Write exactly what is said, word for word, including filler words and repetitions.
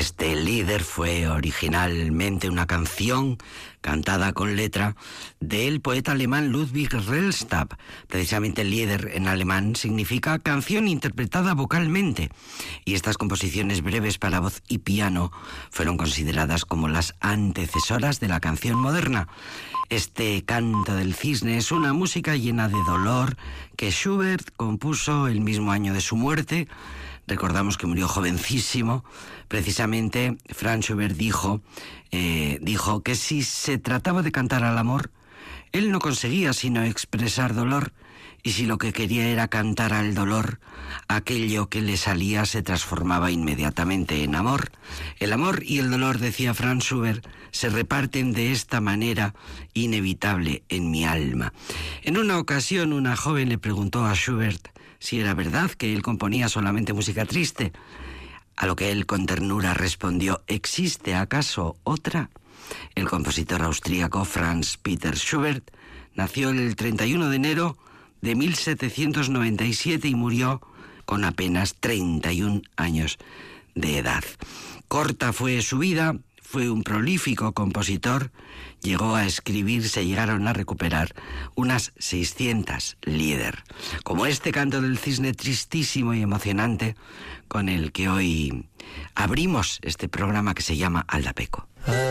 Este Lieder fue originalmente una canción cantada con letra del poeta alemán Ludwig Rellstab. Precisamente Lieder en alemán significa canción interpretada vocalmente, y estas composiciones breves para voz y piano fueron consideradas como las antecesoras de la canción moderna. Este canto del cisne es una música llena de dolor que Schubert compuso el mismo año de su muerte. Recordamos que murió jovencísimo. Precisamente Franz Schubert dijo, eh, dijo que si se trataba de cantar al amor, él no conseguía sino expresar dolor, y si lo que quería era cantar al dolor, aquello que le salía se transformaba inmediatamente en amor. El amor y el dolor, decía Franz Schubert, se reparten de esta manera inevitable en mi alma. En una ocasión, una joven le preguntó a Schubert si era verdad que él componía solamente música triste, a lo que él con ternura respondió: ¿existe acaso otra? El compositor austríaco Franz Peter Schubert nació el treinta y uno de enero de mil setecientos noventa y siete y murió con apenas treinta y un años de edad. Corta fue su vida. Fue un prolífico compositor, llegó a escribir, se llegaron a recuperar unas seiscientas Lieder, como este canto del cisne tristísimo y emocionante con el que hoy abrimos este programa que se llama Aldapeco.